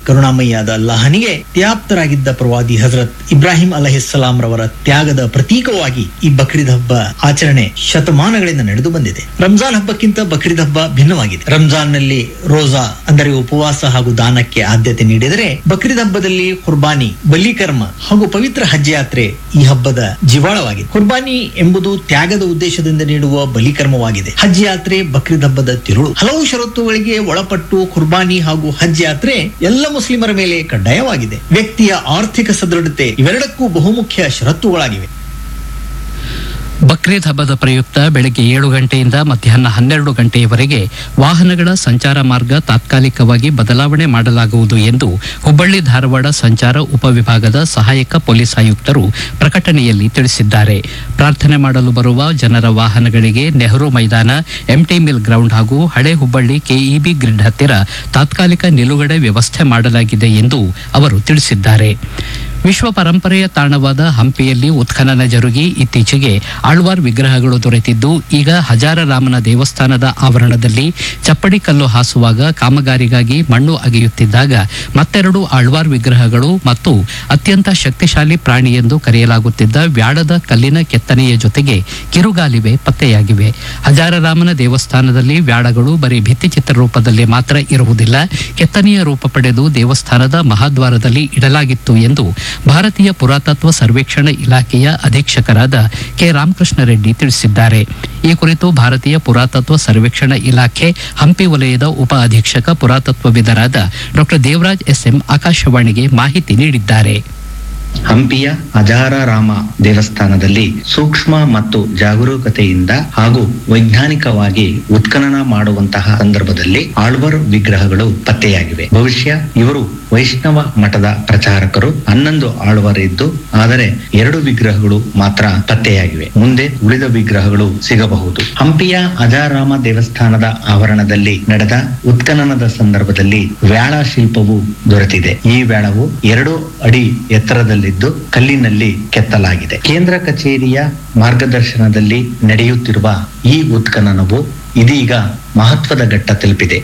ಕರುಣಾಮಯಿಯಾದ ಅಲ್ಲಾಹನಿಗೆ ತ್ಯಾಪ್ತರಾಗಿದ್ದ ಪ್ರವಾದಿ ಹಜರತ್ ಇಬ್ರಾಹಿಂ ಅಲೈಹಿಸ್ಸಲಾಂ ರವರ ತ್ಯಾಗದ ಪ್ರತೀಕವಾಗಿ ಈ ಬಕ್ರೀದ್ ಹಬ್ಬ ಆಚರಣೆ ಶತಮಾನಗಳಿಂದ ನಡೆದು ಬಂದಿದೆ. ರಂಜಾನ್ ಹಬ್ಬಕ್ಕಿಂತ ಬಕ್ರೀದ್ ಹಬ್ಬ ಭಿನ್ನವಾಗಿದೆ. ರಂಜಾನ್ ನಲ್ಲಿ ರೋಜಾ ಅಂದರೆ ಉಪವಾಸ ಹಾಗೂ ದಾನಕ್ಕೆ ಆದ್ಯತೆ ನೀಡಿದರೆ, ಬಕ್ರೀದ್ ಹಬ್ಬದಲ್ಲಿ ಕುರ್ಬಾನಿ, ಬಲಿಕರ್ಮ ಹಾಗೂ ಪವಿತ್ರ ಹಜ್ ಯಾತ್ರೆ ಈ ಹಬ್ಬದ ಜೀವಾಳವಾಗಿದೆ. ಕುರ್ಬಾನಿ ಎಂಬುದು ತ್ಯಾಗದ ಉದ್ದೇಶದಿಂದ ನೀಡುವ ಬಲಿಕರ್ಮವಾಗಿದೆ. ಹಜ್ ಯಾತ್ರೆ ಬಕ್ರೀದ್ ಹಬ್ಬದ ತಿರುಳು. ಹಲವು ಷರತ್ತುಗಳಿಗೆ ಒಳಪಟ್ಟು ಕುರ್ಬಾನಿ ಹಾಗೂ ಹಜ್ ಯಾತ್ರೆ ಎಲ್ಲ ಮುಸ್ಲಿಮರ ಮೇಲೆ ಕಡ್ಡಾಯವಾಗಿದೆ. ವ್ಯಕ್ತಿಯ ಆರ್ಥಿಕ ಸದೃಢತೆ ಇವೆರಡಕ್ಕೂ ಬಹುಮುಖ್ಯ ಷರತ್ತುಗಳಾಗಿವೆ. ಬಕ್ರೀದ್ ಹಬ್ಬದ ಪ್ರಯುಕ್ತ ಬೆಳಗ್ಗೆ 7 ಗಂಟೆಯಿಂದ ಮಧ್ಯಾಹ್ನ 12 ಗಂಟೆಯವರೆಗೆ ವಾಹನಗಳ ಸಂಚಾರ ಮಾರ್ಗ ತಾತ್ಕಾಲಿಕವಾಗಿ ಬದಲಾವಣೆ ಮಾಡಲಾಗುವುದು ಎಂದು ಹುಬ್ಬಳ್ಳಿ ಧಾರವಾಡ ಸಂಚಾರ ಉಪವಿಭಾಗದ ಸಹಾಯಕ ಪೊಲೀಸ್ ಆಯುಕ್ತರು ಪ್ರಕಟಣೆಯಲ್ಲಿ ತಿಳಿಸಿದ್ದಾರೆ. ಪ್ರಾರ್ಥನೆ ಮಾಡಲು ಬರುವ ಜನರ ವಾಹನಗಳಿಗೆ ನೆಹರು ಮೈದಾನ, ಎಂಟಿ ಮಿಲ್ ಗ್ರೌಂಡ್ ಹಾಗೂ ಹಳೆ ಹುಬ್ಬಳ್ಳಿ ಕೆಇಬಿ ಗ್ರಿಡ್ ಹತ್ತಿರ ತಾತ್ಕಾಲಿಕ ನಿಲುಗಡೆ ವ್ಯವಸ್ಥೆ ಮಾಡಲಾಗಿದೆ ಎಂದು ಅವರು ತಿಳಿಸಿದ್ದಾರೆ. ವಿಶ್ವ ಪರಂಪರೆಯ ತಾಣವಾದ ಹಂಪಿಯಲ್ಲಿ ಉತ್ಖನನ ಜರುಗಿ ಇತ್ತೀಚೆಗೆ ಆಳ್ವಾರ್ ವಿಗ್ರಹಗಳು ದೊರೆತಿದ್ದು, ಈಗ ಹಜಾರರಾಮನ ದೇವಸ್ಥಾನದ ಆವರಣದಲ್ಲಿ ಚಪ್ಪಡಿ ಕಲ್ಲು ಹಾಸುವಾಗ ಕಾಮಗಾರಿಗಾಗಿ ಮಣ್ಣು ಅಗೆಯುತ್ತಿದ್ದಾಗ ಮತ್ತೆರಡು ಆಳ್ವಾರ್ ವಿಗ್ರಹಗಳು ಮತ್ತು ಅತ್ಯಂತ ಶಕ್ತಿಶಾಲಿ ಪ್ರಾಣಿ ಎಂದು ಕರೆಯಲಾಗುತ್ತಿದ್ದ ವ್ಯಾಳದ ಕಲ್ಲಿನ ಕೆತ್ತನೆಯ ಜೊತೆಗೆ ಕಿರುಗಾಲಿವೆ ಪತ್ತೆಯಾಗಿವೆ. ಹಜಾರರಾಮನ ದೇವಸ್ಥಾನದಲ್ಲಿ ವ್ಯಾಳಗಳು ಬರೀ ಭಿತ್ತಿಚಿತ್ರ ರೂಪದಲ್ಲಿ ಮಾತ್ರ ಇರುವುದಿಲ್ಲ, ಕೆತ್ತನೆಯ ರೂಪ ಪಡೆದು ದೇವಸ್ಥಾನದ ಮಹಾದ್ವಾರದಲ್ಲಿ ಇಡಲಾಗಿತ್ತು ಎಂದು ಭಾರತೀಯ ಪುರಾತತ್ವ ಸರ್ವೇಕ್ಷಣಾ ಇಲಾಖೆಯ ಅಧೀಕ್ಷಕರಾದ ಕೆ ರಾಮಕೃಷ್ಣ ರೆಡ್ಡಿ ತಿಳಿಸಿದ್ದಾರೆ. ಈ ಕುರಿತು ಭಾರತೀಯ ಪುರಾತತ್ವ ಸರ್ವೇಕ್ಷಣಾ ಇಲಾಖೆ ಹಂಪಿ ವಲಯದ ಉಪ ಅಧೀಕ್ಷಕ ಪುರಾತತ್ವವಿದರಾದ ಡಾ ದೇವರಾಜ್ ಎಸ್ಎಂ ಆಕಾಶವಾಣಿಗೆ ಮಾಹಿತಿ ನೀಡಿದ್ದಾರೆ. ಹಂಪಿಯ ಅಜಾರಾರಾಮ ದೇವಸ್ಥಾನದಲ್ಲಿ ಸೂಕ್ಷ್ಮ ಮತ್ತು ಜಾಗರೂಕತೆಯಿಂದ ಹಾಗೂ ವೈಜ್ಞಾನಿಕವಾಗಿ ಉತ್ಖನನ ಮಾಡುವಂತಹ ಸಂದರ್ಭದಲ್ಲಿ ಆಳ್ವಾರ್ ವಿಗ್ರಹಗಳು ಪತ್ತೆಯಾಗಿವೆ. ಭವಿಷ್ಯ ಇವರು ವೈಷ್ಣವ ಮಠದ ಪ್ರಚಾರಕರು. 11 ಆಳ್ವಾರ್ ಇದ್ದು, ಆದರೆ 2 ವಿಗ್ರಹಗಳು ಮಾತ್ರ ಪತ್ತೆಯಾಗಿವೆ. ಮುಂದೆ ಉಳಿದ ವಿಗ್ರಹಗಳು ಸಿಗಬಹುದು. ಹಂಪಿಯ ಅಜಾರಾಮ ದೇವಸ್ಥಾನದ ಆವರಣದಲ್ಲಿ ನಡೆದ ಉತ್ಖನನದ ಸಂದರ್ಭದಲ್ಲಿ ವ್ಯಾಳ ಶಿಲ್ಪವು ದೊರೆತಿದೆ. ಈ ವ್ಯಾಳವು 2 ಅಡಿ ಎತ್ತರದಲ್ಲಿದ್ದು ಕಲ್ಲಿನಲ್ಲಿ ಕೆತ್ತಲಾಗಿದೆ. ಕೇಂದ್ರ ಕಚೇರಿಯ ಮಾರ್ಗದರ್ಶನದಲ್ಲಿ ನಡೆಯುತ್ತಿರುವ ಈ ಉತ್ಖನನವು ಇದೀಗ ಮಹತ್ವದ ಘಟ್ಟ ತಲುಪಿದೆ.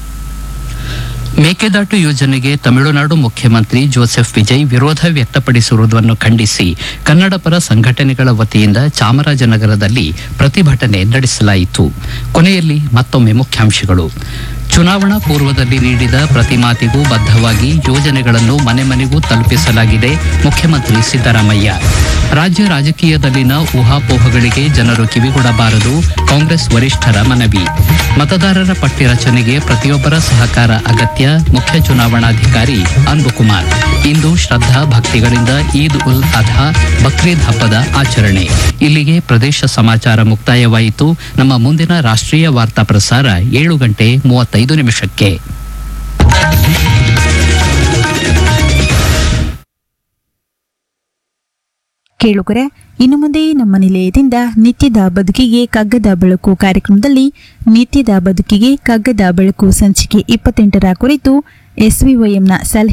ಮೇಕೆದಾಟು ಯೋಜನೆಗೆ ತಮಿಳುನಾಡು ಮುಖ್ಯಮಂತ್ರಿ ಜೋಸೆಫ್ ವಿಜಯ್ ವಿರೋಧ ವ್ಯಕ್ತಪಡಿಸಿರುವುದನ್ನು ಖಂಡಿಸಿ ಕನ್ನಡ ಪರ ಸಂಘಟನೆಗಳ ವತಿಯಿಂದ ಚಾಮರಾಜನಗರದಲ್ಲಿ ಪ್ರತಿಭಟನೆ ನಡೆಸಲಾಯಿತು. ಕೊನೆಯಲ್ಲಿ ಮತ್ತೊಮ್ಮೆ ಮುಖ್ಯಾಂಶಗಳು. ಚುನಾವಣಾ ಪೂರ್ವದಲ್ಲಿ ನೀಡಿದ ಪ್ರತಿ ಮಾತಿಗೂ ಬದ್ಧವಾಗಿ ಯೋಜನೆಗಳನ್ನು ಮನೆ ಮನೆಗೂ ತಲುಪಿಸಲಾಗಿದೆ, ಮುಖ್ಯಮಂತ್ರಿ ಸಿದ್ದರಾಮಯ್ಯ. ರಾಜ್ಯ ರಾಜಕೀಯದಲ್ಲಿನ ಊಹಾಪೋಹಗಳಿಗೆ ಜನರು ಕಿವಿಗೊಡಬಾರದು, ಕಾಂಗ್ರೆಸ್ ವರಿಷ್ಠರ ಮನವಿ. ಮತದಾರರ ಪಟ್ಟಿ ರಚನೆಗೆ ಪ್ರತಿಯೊಬ್ಬರ ಸಹಕಾರ ಅಗತ್ಯ, ಮುಖ್ಯ ಚುನಾವಣಾಧಿಕಾರಿ ಅನ್ಬುಕುಮಾರ್. ಇಂದು ಶ್ರದ್ಧಾ ಭಕ್ತಿಗಳಿಂದ ಈದ್ ಉಲ್ ಅಧಾ ಬಕ್ರೀದ್ ಹಬ್ಬದ ಆಚರಣೆ. ಇಲ್ಲಿಗೆ ಪ್ರದೇಶ ಸಮಾಚಾರ ಮುಕ್ತಾಯವಾಯಿತು. ನಮ್ಮ ಮುಂದಿನ ರಾಷ್ಟ್ರೀಯ ವಾರ್ತಾ ಪ್ರಸಾರ 7:35 ಕೇಳುಗರೆ, ಇನ್ನು ಮುಂದೆ ನಮ್ಮ ನಿಲಯದಿಂದ ನಿತ್ಯದ ಬದುಕಿಗೆ ಕಗ್ಗದ ಬೆಳಕು ಕಾರ್ಯಕ್ರಮದಲ್ಲಿ ನಿತ್ಯದ ಬದುಕಿಗೆ ಕಗ್ಗದ ಬೆಳಕು ಸಂಚಿಕೆ 28ರ ಕುರಿತು ಎಸ್ವಿವೈಎಂನ ಸಲಹೆ